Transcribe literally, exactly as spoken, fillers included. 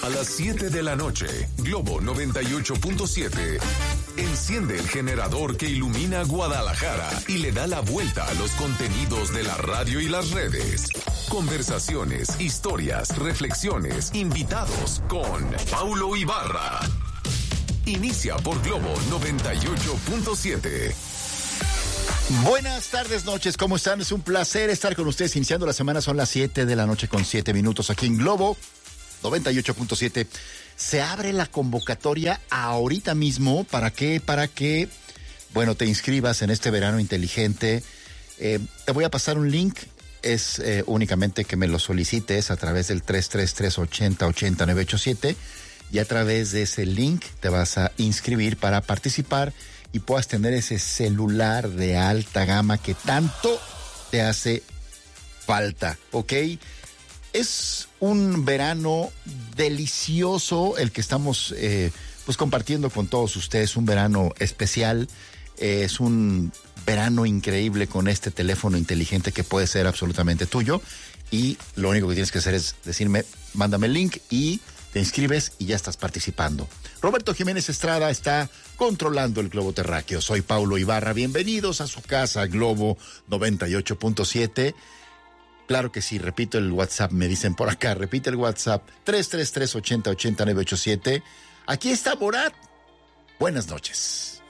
A las siete de la noche, Globo noventa y ocho punto siete. Enciende el generador que ilumina Guadalajara y le da la vuelta a los contenidos de la radio y las redes. Conversaciones, historias, reflexiones, invitados con Paulo Ibarra. Inicia por Globo noventa y ocho punto siete. Buenas tardes, noches, ¿cómo están? Es un placer estar con ustedes iniciando la semana. Son las siete de la noche con siete minutos aquí en Globo noventa y ocho punto siete. Se abre la convocatoria ahorita mismo. ¿Para qué? Para que, bueno, te inscribas en este verano inteligente. Eh, te voy a pasar un link. Es eh, únicamente que me lo solicites a través del tres tres tres, ochenta, ochenta, nueve ocho siete. Y a través de ese link te vas a inscribir para participar y puedas tener ese celular de alta gama que tanto te hace falta, ¿ok? Es un verano delicioso el que estamos eh, pues compartiendo con todos ustedes, un verano especial, eh, es un verano increíble con este teléfono inteligente que puede ser absolutamente tuyo y lo único que tienes que hacer es decirme, mándame el link y te inscribes y ya estás participando. Roberto Jiménez Estrada está controlando el globo terráqueo. Soy Paulo Ibarra, bienvenidos a su casa Globo noventa y ocho punto siete. Claro que sí, repito el WhatsApp, me dicen por acá, repite el WhatsApp, tres tres tres, ochenta, ochenta, nueve ocho siete. Aquí está Morat. Buenas noches.